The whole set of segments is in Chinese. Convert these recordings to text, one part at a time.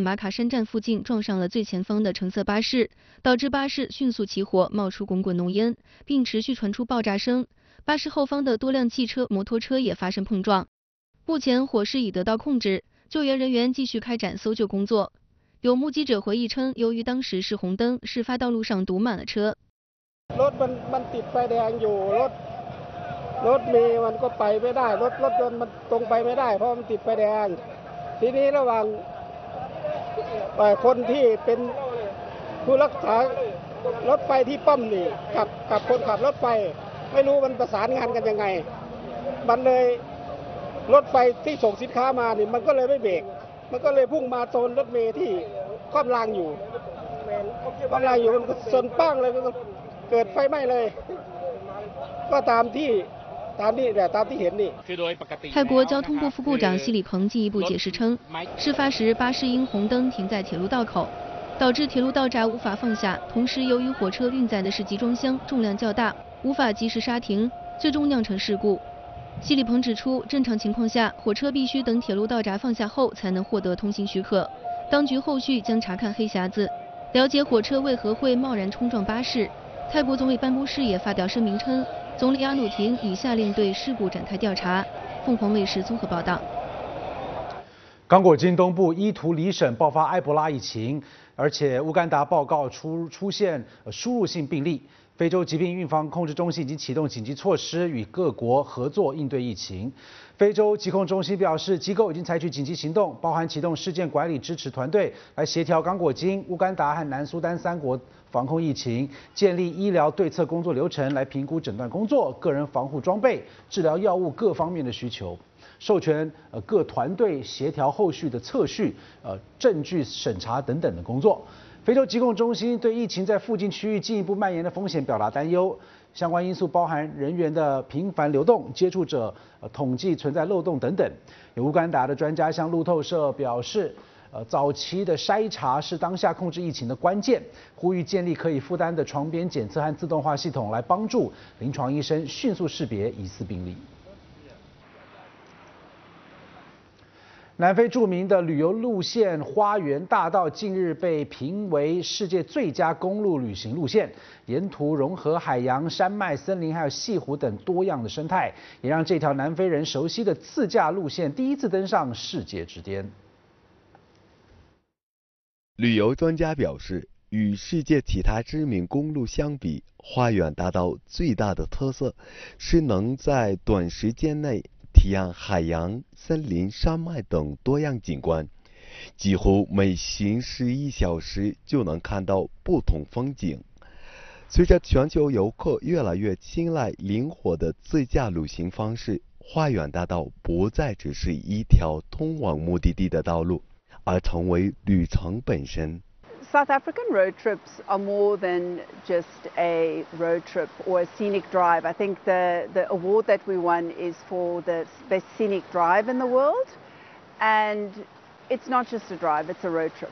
马卡山站附近撞上了最前方的橙色巴士，导致巴士迅速起火，冒出滚滚浓烟，并持续传出爆炸声。巴士后方的多辆汽车、摩托车也发生碰撞。目前火势已得到控制，救援人员继续开展搜救工作。有目击者回忆称，由于当时是红灯，事发道路上堵满了车。 รถมันติดไฟแดงอยู่รถเมล์มันก็ไปไม่ได้รถยนต์มันตรงไปไม่ได้เพราะมันติดไฟแดงทีนี้ระหว่างคนที่เป็นผู้รักษารถไฟที่ป้อมนี่กับคนขับรถไฟไม่รู้มันประสานงานกันยังไงมันเลยรถไฟที่ส่งสินค้ามานี่มันก็เลยไม่เบรกมันก็เลยพุ่งมาโซนรถเมล์ที่คว่ำรางอยู่มันก็ชนปั้งเลยมันก็เกิดไฟไหม้เลยก็ตามที่เห็นนี่泰国交通部副部长西里彭进一步解释称，事发时巴士因红灯停在铁路道口，导致铁路道闸无法放下，同时由于火车运载的是集装箱，重量较大，无法及时刹停，最终酿成事故。西里彭指出，正常情况下，火车必须等铁路道闸放下后才能获得通行许可。当局后续将查看黑匣子，了解火车为何会贸然冲撞巴士。泰国总理办公室也发表声明称，总理阿努廷已下令对事故展开调查。凤凰卫视综合报道。 刚果金东部伊图里省爆发埃博拉疫情，而且乌干达报告出现输入性病例。非洲疾病预防控制中心已经启动紧急措施，与各国合作应对疫情。非洲疾控中心表示，机构已经采取紧急行动，包含启动事件管理支持团队，来协调刚果金、乌干达和南苏丹3国防控疫情，建立医疗对策工作流程，来评估诊断工作、个人防护装备、治疗药物各方面的需求。授权各团队协调后续的测序、证据审查等等的工作。非洲疾控中心对疫情在附近区域进一步蔓延的风险表达担忧，相关因素包含人员的频繁流动、接触者统计存在漏洞等等。有乌干达的专家向路透社表示，早期的筛查是当下控制疫情的关键，呼吁建立可以负担的床边检测和自动化系统，来帮助临床医生迅速识别疑似病例。南非著名的旅游路线花园大道近日被评为世界最佳公路旅行路线，沿途融合海洋、山脉、森林还有西湖等多样的生态，也让这条南非人熟悉的自驾路线第一次登上世界之巅。 旅游专家表示，与世界其他知名公路相比，花园大道最大的特色是能在短时间内体验海洋、森林、山脉等多样景观，几乎每行11小时就能看到不同风景。随着全球游客越来越青睐灵活的自驾旅行方式，花园大道不再只是一条通往目的地的道路，而成为旅程本身。 South African road trips are more than just a road trip or a scenic drive. I think the award that we won is for the best scenic drive in the world. And it's not just a drive, it's a road trip.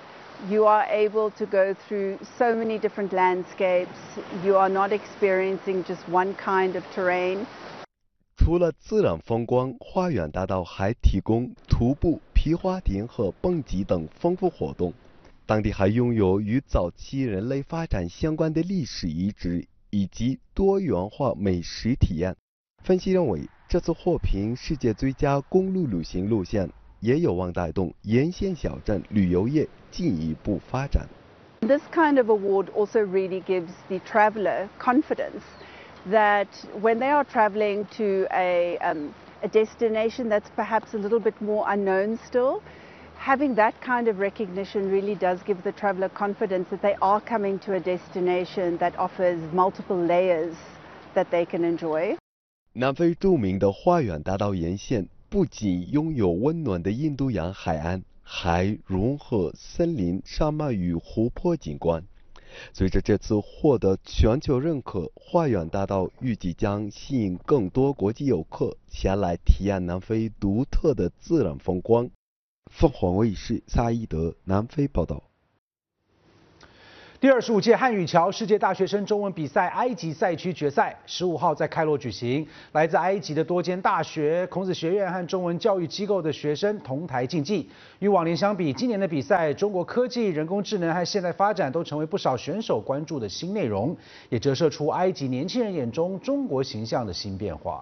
You are able to go through so many different landscapes. You are not experiencing just one kind of terrain. 除了自然风光，花园大道还提供徒步、皮划艇和蹦极等丰富活动。当地还拥有与早期人类发展相关的历史遗址以及多元化美食体验。分析认为，这次获评世界最佳公路旅行路线，也有望带动沿线小镇旅游业进一步发展。 This kind of award also really gives the traveler confidence that when they are traveling to a destination that's perhaps a little bit more unknown still,having that kind of recognition really does give the traveler confidence that they are coming to a destination that offers multiple layers that they can enjoy. 南非著名的花园大道沿线不仅拥有温暖的印度洋海岸，还融合森林、山脉与湖泊景观。随着这次获得全球认可，花园大道预计将吸引更多国际游客前来体验南非独特的自然风光。凤凰卫视萨伊德南非报道。 第25届汉语桥世界大学生中文比赛埃及赛区决赛15号在开罗举行，来自埃及的多间大学、孔子学院和中文教育机构的学生同台竞技。与往年相比，今年的比赛，中国科技、人工智能和现代发展都成为不少选手关注的新内容，也折射出埃及年轻人眼中中国形象的新变化。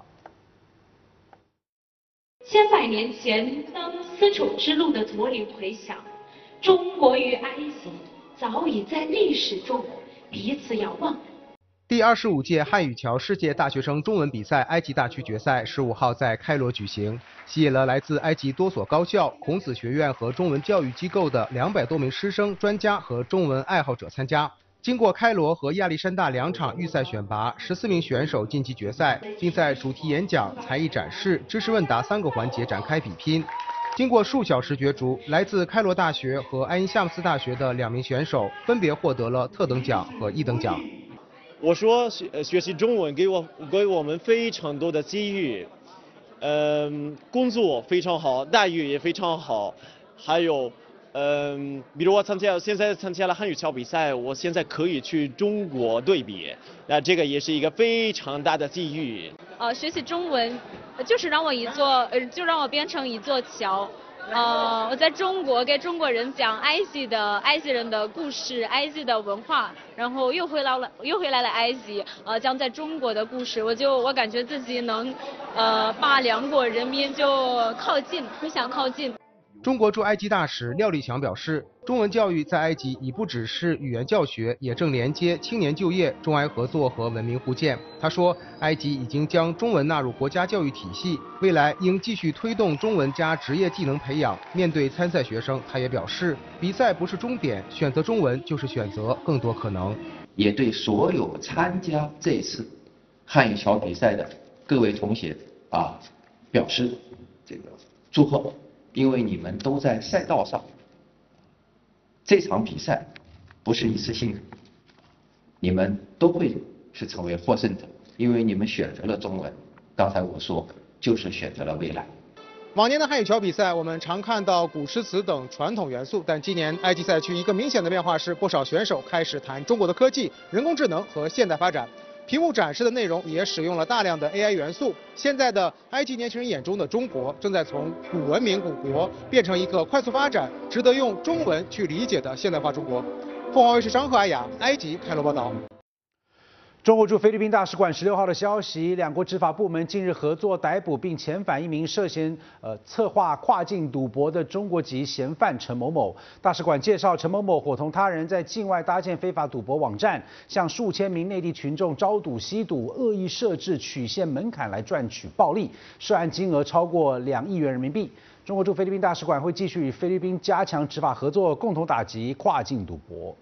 千百年前，当丝绸之路的驼铃回响，中国与埃及早已在历史中彼此遥望。 第25届汉语桥世界大学生中文比赛埃及大区决赛15号在开罗举行，吸引了来自埃及多所高校、孔子学院和中文教育机构的200多名师生、专家和中文爱好者参加。经过开罗和亚历山大2场预赛选拔，14名选手晋级决赛，并在主题演讲、才艺展示、知识问答3个环节展开比拼。经过数小时角逐，来自开罗大学和埃因夏姆斯大学的2名选手分别获得了特等奖和1等奖。 我说学习中文给我们非常多的机遇，工作非常好，待遇也非常好，还有比如我现在参加了汉语桥比赛，我现在可以去中国对比，那这个也是一个非常大的机遇。 学习中文就是让我让我变成一座桥。我在中国给中国人讲埃及人的故事，埃及的文化，然后又回来了埃及，讲在中国的故事，我感觉自己能把两国人民就互相靠近。 中国驻埃及大使廖立强表示，中文教育在埃及已不只是语言教学，也正连接青年就业、中埃合作和文明互鉴。他说，埃及已经将中文纳入国家教育体系，未来应继续推动中文加职业技能培养。面对参赛学生，他也表示，比赛不是终点，选择中文就是选择更多可能。 也对所有参加这次汉语桥比赛的各位同学表示这个祝贺。因为你们都在赛道上，这场比赛不是一次性的，你们都会是成为获胜者，因为你们选择了中文。刚才我说，就是选择了未来。 往年的汉语桥比赛，我们常看到古诗词等传统元素，但今年埃及赛区一个明显的变化是，不少选手开始谈中国的科技、人工智能和现代发展。屏幕展示的内容也使用了大量的 AI 元素。现在的埃及年轻人眼中的中国，正在从古文明古国变成一个快速发展、值得用中文去理解的现代化中国。凤凰卫视张赫、艾雅，埃及开罗报道。 中国驻菲律宾大使馆16号的消息，两国执法部门近日合作逮捕并遣返一名涉嫌策划跨境赌博的中国籍嫌犯陈某某。大使馆介绍，陈某某伙同他人在境外搭建非法赌博网站，向数千名内地群众招赌吸赌，恶意设置曲线门槛来赚取暴利，涉案金额超过2亿元人民币。中国驻菲律宾大使馆会继续与菲律宾加强执法合作，共同打击跨境赌博。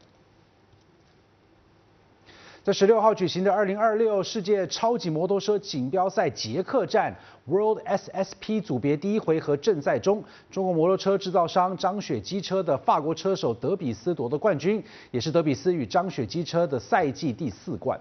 在16号举行的2026世界超级摩托车锦标赛捷克站 World SSP 组别第1回合正赛中，中国摩托车制造商张雪机车的法国车手德比斯夺得冠军，也是德比斯与张雪机车的赛季第4冠。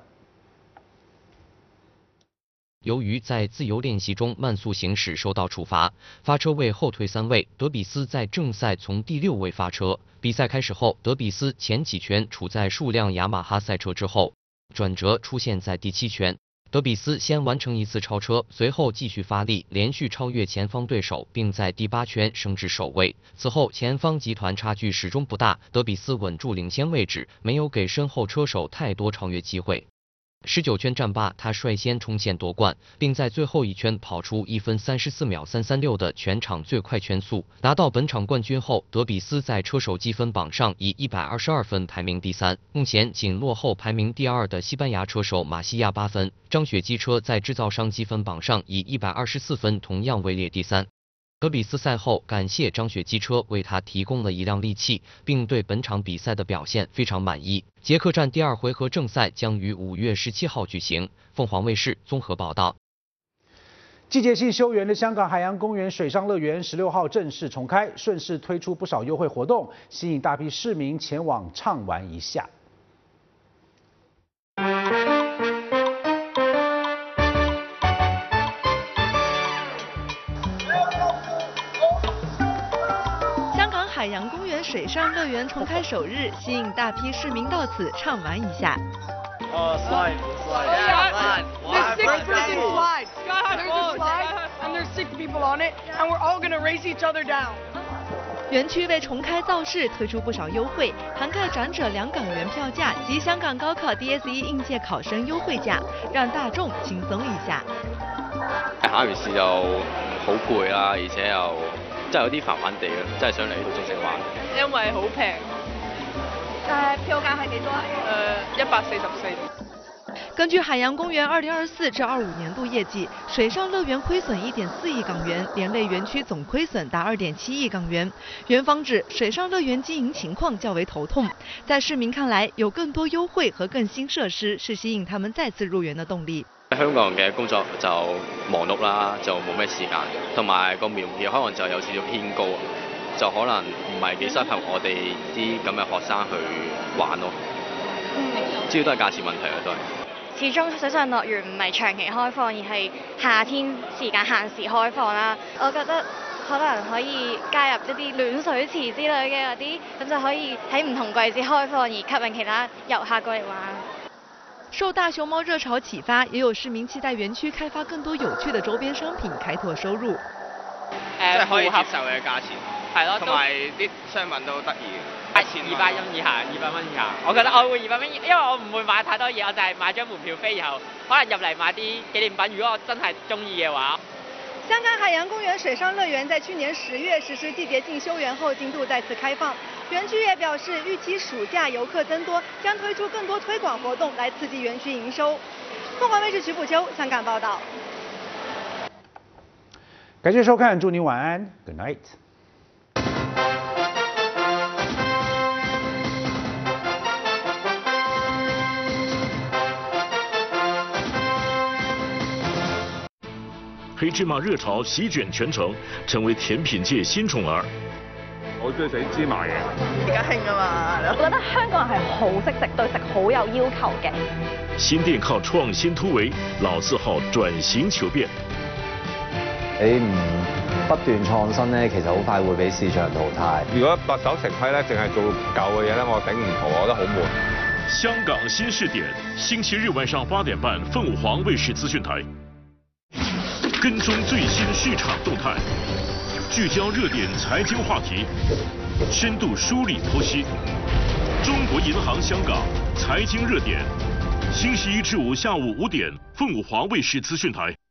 由于在自由练习中慢速行驶受到处罚，发车位后退3位，德比斯在正赛从第6位发车。比赛开始后，德比斯前几圈处在数辆雅马哈赛车之后，转折出现在第7圈。德比斯先完成1次超车，随后继续发力，连续超越前方对手，并在第8圈升至首位。此后前方集团差距始终不大，德比斯稳住领先位置，没有给身后车手太多超越机会。19圈战罢，他率先冲线夺冠，并在最后1圈跑出1分34秒336的全场最快圈速，拿到本场冠军后，德比斯在车手积分榜上以122分排名第3，目前仅落后排名第2的西班牙车手马西亚8分。张雪机车在制造商积分榜上以124分同样位列第3。德比斯赛后感谢张雪机车为他提供了一辆利器，并对本场比赛的表现非常满意。捷克站第2回合正赛将于5月17号举行。凤凰卫视综合报道。 季节性休园的香港海洋公园水上乐园16号正式重开，顺势推出不少优惠活动，吸引大批市民前往畅玩一下。 海洋公公园水上乐园重开首日，吸引大批市民到此畅玩一下。 Slide. There's 6-person slide. There's a slide, and there's 6 people on it, and we're all gonna race each other down. 园区为重开造势推出不少优惠，涵盖长者2港元票价及香港高考 DSE 应届考生优惠价，讓大眾輕鬆一下。 考完試就好攰啦，而且又真係有啲煩煩地咯，真係想嚟呢度盡情玩。 因為好平。票價係幾多？144。 根据海洋公园2024至25年度业绩，水上乐园亏损1.4亿港元，连累园区总亏损达2.7亿港元。园方指，水上乐园经营情况较为头痛，在市民看來，有更多優惠和更新設施是吸引他們再次入園的動力。 香港嘅工作就忙碌啦，就冇咩時間，同埋個門票可能就有少少偏高，就可能唔係幾適合我哋啲咁嘅學生去玩咯。主要都係價錢問題啦，都係。 始終水上樂園唔係長期開放，而係夏天時間限時開放啦。我覺得可能可以加入一啲暖水池之類嘅嗰啲，咁就可以喺唔同季節開放，而吸引其他遊客過嚟玩。 受大熊貓熱潮啟發，也有市民期待園區開發更多有趣的周邊商品，開拓收入。 即係可以接受嘅價錢，係咯，同埋啲商品都得意。價錢200蚊以下，200蚊以下。我覺得我會200蚊，因為我唔會買太多嘢，我就係買張門票飛，然後可能入嚟買啲紀念品。如果我真係中意嘅話。 香港海洋公園水上樂園在去年10月實施季節性休園後，進度再次開放。園區也表示，預期暑假遊客增多，將推出更多推廣活動來刺激園區營收。鳳凰衛視徐寶秋香港報道。 感謝收看，祝您晚安 ，Good night。 黑芝麻熱潮席捲全城，成為甜品界新寵兒。 我中意食芝麻嘢。 而家興啊嘛，我覺得香港人係好識食，對食好有要求嘅。 新店靠創新突圍，老字號轉型求變。 你唔不斷創新咧，其實好快會俾市場淘汰。 如果墨守成規咧，淨係做舊嘅嘢咧，我頂唔住，我覺得好悶。 香港新視點，星期日晚上8點半，鳳凰衛視資訊台。跟蹤最新市場動態，聚焦熱點財經話題，深度梳理剖析。中國銀行香港財經熱點，星期1至5下午5點，鳳凰衛視資訊台。